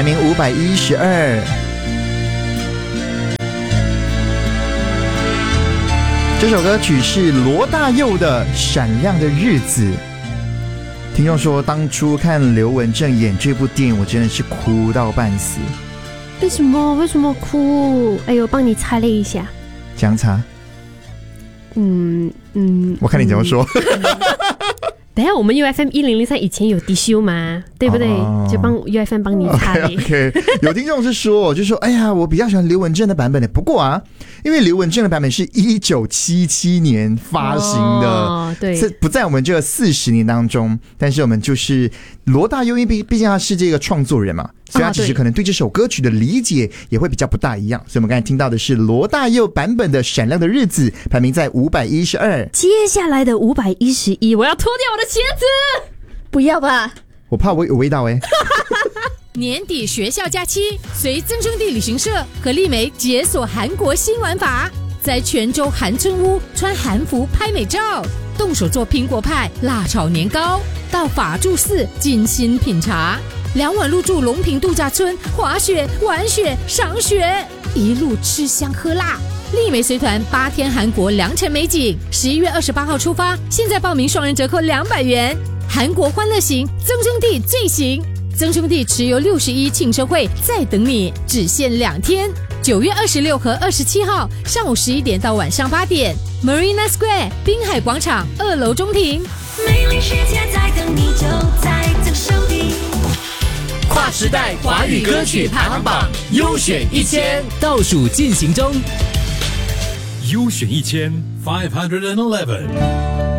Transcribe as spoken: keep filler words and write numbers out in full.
排名五百一十二。这首歌曲是罗大佑的《闪亮的日子》。听众说，当初看刘文正演这部电影，我真的是哭到半死。 为什么？为什么哭？哎呦，帮你擦了一下。 这样擦？ 嗯嗯， 我看你怎么说。 嗯等一下，我们 U F M 一零零三以前有 tissue 嘛，对不对？哦、就帮 U F M 帮你擦。 OK，, okay 有听众是说，就说，哎呀，我比较喜欢刘文正的版本的。不过啊，因为刘文正的版本是一九七七年发行的， 哦、对， 不在我们这四十年当中。但是我们就是罗大佑，因为毕竟他是这个创作人嘛，所以他其实可能对这首歌曲的理解也会比较不大一样。所以我们刚才听到的是罗大佑版本的《闪亮的日子》，排名在五百一十二。 接下来的五百一十一，我要脱掉我的鞋子。不要吧， 我怕我有味道哎。 年底学校假期，随增生地旅行社和丽梅解锁韩国新玩法，在泉州韩村屋穿韩服拍美照，动手做苹果派、辣炒年糕，到法住寺精心品茶，两晚入住龙坪度假村，滑雪、玩雪、赏雪，一路吃香喝辣。丽梅随团八天韩国良辰美景，十一月二十八号出发，现在报名双人折扣两百元。韩国欢乐行，增生地最行，增生地持有六十一庆生会在等你，只限两天，九月二十六和二十七号上午十一点到晚上八点 ，Marina Square 滨海广场二楼中庭。 美丽世界在等你，就在增生地。 跨时代华语歌曲排行榜优选一千倒数进行中。 优选一千 five hundred eleven。